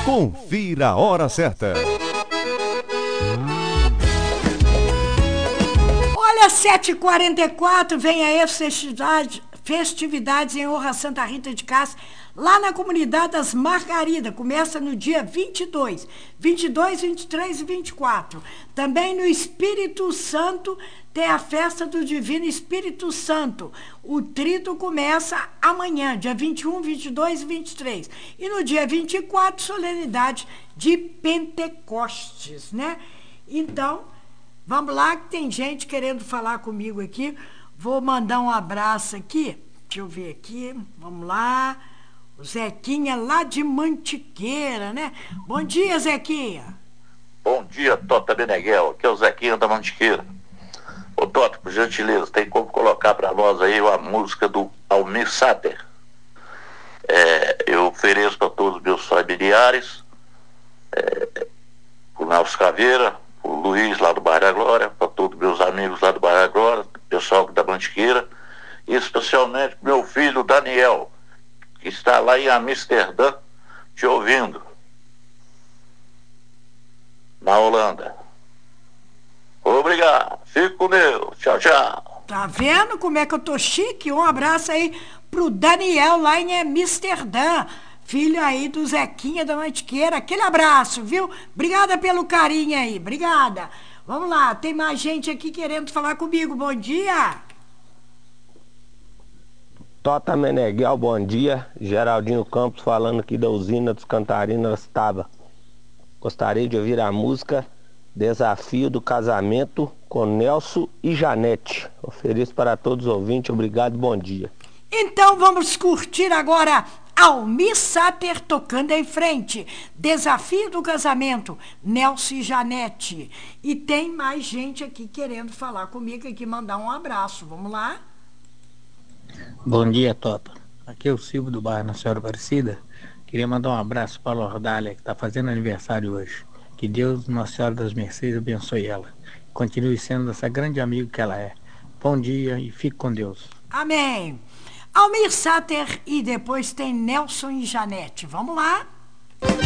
Confira a hora certa. Olha, 7h44, vem aí as festividades em honra a Santa Rita de Cássia, lá na comunidade das Margaridas. Começa no dia 22, 23 e 24. Também no Espírito Santo tem a festa do Divino Espírito Santo. O trito começa amanhã, dia 21, 22 e 23. E no dia 24, solenidade de Pentecostes, né? Então, vamos lá, que tem gente querendo falar comigo aqui. Vou mandar um abraço aqui. Deixa eu ver aqui. Vamos lá. O Zequinha lá de Mantiqueira, né? Bom dia, Zequinha. Bom dia, Tota Beneguel. Aqui é o Zequinha da Mantiqueira. Ô, Tota, por gentileza, tem como colocar para nós aí a música do Almir Sater? Eu ofereço para todos os meus familiares, o Nelson Caveira, o Luiz lá do Bairro da Glória, para todos os meus amigos lá do Bairro da Glória, pessoal da Mantiqueira, e especialmente meu filho Daniel, que está lá em Amsterdã te ouvindo, na Holanda. Obrigado, fico com Deus, tchau, tchau. Tá vendo como é que eu tô chique? Um abraço aí pro Daniel lá em Amsterdã, filho aí do Zequinha da Mantiqueira. Aquele abraço, viu? Obrigada pelo carinho aí, obrigada. Vamos lá, tem mais gente aqui querendo falar comigo. Bom dia. Tota Meneghel, bom dia. Geraldinho Campos falando aqui da usina dos Cantarinas Taba. Gostaria de ouvir a música Desafio do Casamento com Nelson e Janete. Ofereço para todos os ouvintes. Obrigado, bom dia. Então vamos curtir agora Almir Sater tocando em frente. Desafio do Casamento, Nelson e Janete. E tem mais gente aqui querendo falar comigo aqui, mandar um abraço. Vamos lá? Bom dia, Tota. Aqui é o Silvio do bairro Nossa Senhora Aparecida. Queria mandar um abraço para a Lordália, que está fazendo aniversário hoje. Que Deus, Nossa Senhora das Mercês, abençoe ela. Continue sendo essa grande amiga que ela é. Bom dia e fique com Deus. Amém. Almir Sater e depois tem Nelson e Janete. Vamos lá?